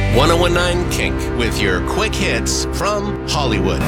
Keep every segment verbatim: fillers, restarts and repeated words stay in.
ten nineteen Kink with your quick hits from Hollywood.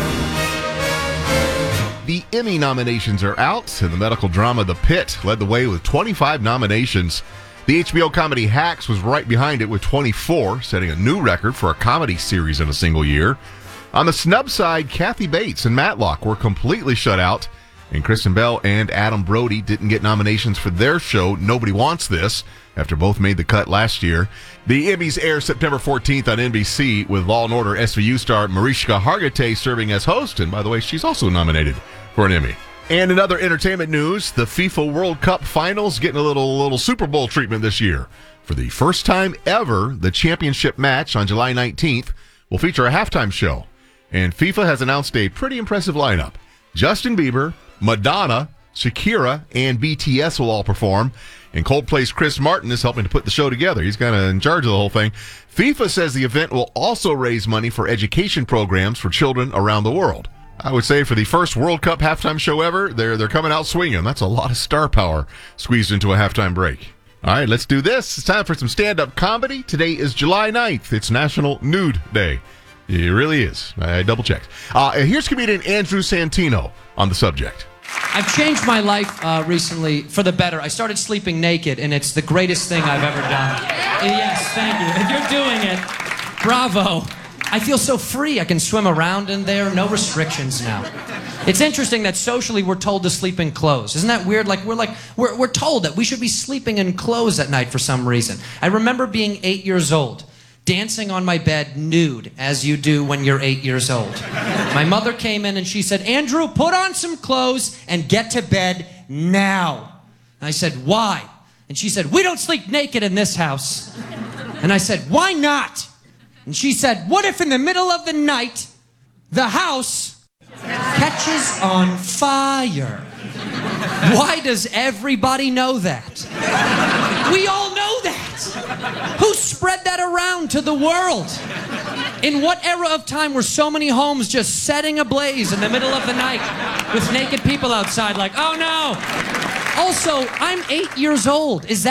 The Emmy nominations are out, and the medical drama The Pit led the way with twenty-five nominations. The H B O comedy Hacks was right behind it with twenty-four, setting a new record for a comedy series in a single year. On the snub side, Kathy Bates and Matlock were completely shut out, and Kristen Bell and Adam Brody didn't get nominations for their show Nobody Wants This, after both made the cut last year. The Emmys air September fourteenth on N B C with Law and Order S V U star Mariska Hargitay serving as host, and by the way, she's also nominated for an Emmy. And in other entertainment news, the FIFA World Cup Finals getting a little little Super Bowl treatment this year. For the first time ever, the championship match on July nineteenth will feature a halftime show. And FIFA has announced a pretty impressive lineup. Justin Bieber, Madonna, Shakira, and B T S will all perform. And Coldplay's Chris Martin is helping to put the show together. He's kind of in charge of the whole thing. FIFA says the event will also raise money for education programs for children around the world. I would say for the first World Cup halftime show ever, they're they're coming out swinging. That's a lot of star power squeezed into a halftime break. All right, let's do this. It's time for some stand-up comedy. Today is July ninth. It's National Nude Day. It really is. I double-checked. Uh, here's comedian Andrew Santino on the subject. I've changed my life uh, recently for the better. I started sleeping naked, and it's the greatest thing I've ever done. Yes, thank you. If you're doing it, bravo. I feel so free. I can swim around in there, no restrictions now. It's interesting that socially we're told to sleep in clothes. Isn't that weird? Like we're like we're we're told that we should be sleeping in clothes at night for some reason. I remember being eight years old, dancing on my bed nude, as you do when you're eight years old. My mother came in and she said, "Andrew, put on some clothes and get to bed now." And I said, "Why?" And she said, "We don't sleep naked in this house." And I said, "Why not?" And she said, "What if in the middle of the night, the house catches on fire?" Why does everybody know that? We all know that. Who spread that around to the world? In what era of time were so many homes just setting ablaze in the middle of the night with naked people outside like, oh no. Also, I'm eight years old. Is that